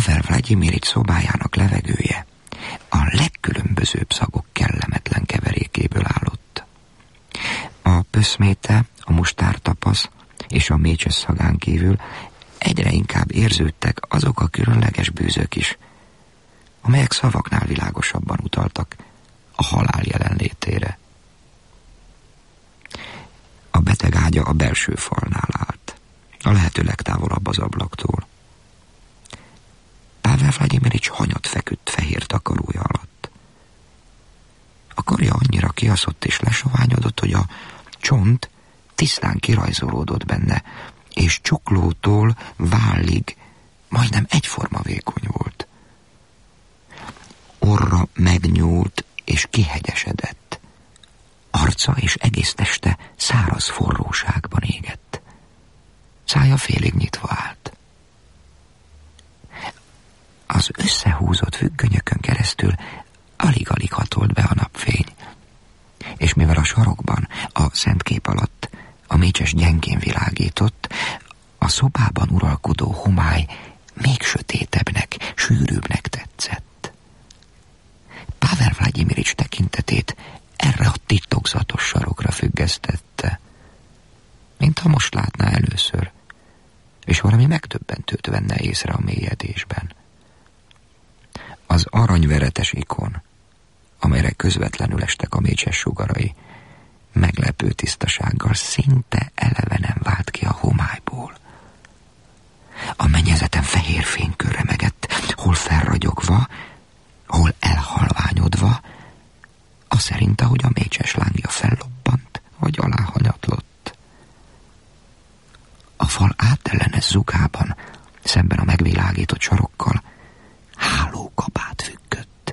Pavel Vlagyimirics szobájának levegője a legkülönbözőbb szagok kellemetlen keverékéből állott. A pöszméte, a mustártapasz és a mécses szagán kívül egyre inkább érződtek azok a különleges bűzök is, amelyek szavaknál világosabban utaltak a halál jelenlétére. A beteg ágya a belső falnál állt, a lehető legtávolabb az ablaktól. Pavel Vlagyimirics hanyat feküdt fehér takarója alatt. A karja annyira kiaszott és lesoványodott, hogy a csont tisztán kirajzolódott benne, és csuklótól vállig majdnem egyforma vékony volt. Orra megnyúlt és kihegyesedett. Arca és egész teste száraz forróságban égett. Szája félig nyitva állt. Az összehúzott függönyökön keresztül alig-alig hatolt be a napfény, és mivel a sarokban, a szentkép alatt a mécses gyengén világított, a szobában uralkodó homály még sötétebbnek, sűrűbbnek tetszett. Pavel Vlagyimirics tekintetét erre a titokzatos sarokra függesztette, mintha most látná először, és valami megdöbbentőt venne észre a mélyedésben. Az aranyveretes ikon, amelyre közvetlenül estek a mécses sugarai, meglepő tisztasággal szinte elevenen vált ki a homályból. A mennyezeten fehér fénykör remegett, hol felragyogva, hol elhalványodva, aszerint, ahogy a mécses lángja fellobbant, vagy aláhanyatlott. A fal átellenes zugában, szemben a megvilágított sarokkal, hálókabát függött.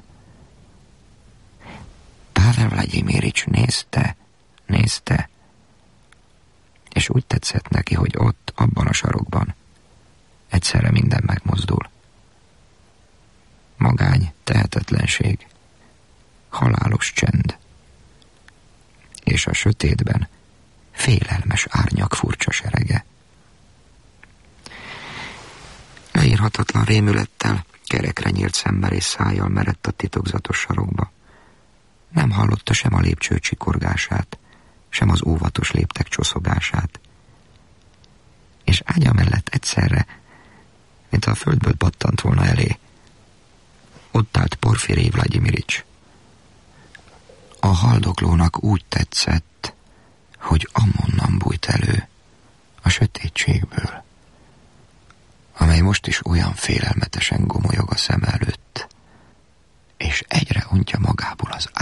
Pavel Vlagyimirics nézte, és úgy tetszett neki, hogy ott, abban a sarokban egyszerre minden megmozdul. Magány, tehetetlenség, halálos csend, és a sötétben félelmes árnyak furcsa serege. Leírhatatlan rémülettel, kerekre nyílt szemmel és szájjal merett a titokzatos sarokba. Nem hallotta sem a lépcső csikorgását, sem az óvatos léptek csoszogását. És ágya mellett egyszerre, mintha a földből pattant volna elé, ott állt Porfirij Vlagyimirics. A haldoklónak úgy tetszett, hogy amonnan bújt elő, a sötétségből, amely most is olyan félelmetesen gomolyog a szem előtt, és egyre ontja magából az